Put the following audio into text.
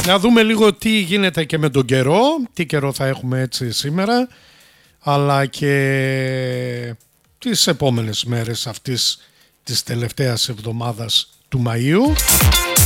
Να δούμε λίγο τι γίνεται και με τον καιρό, τι καιρό θα έχουμε έτσι σήμερα, αλλά και τις επόμενες μέρες αυτής της τελευταίας εβδομάδας του Μαΐου.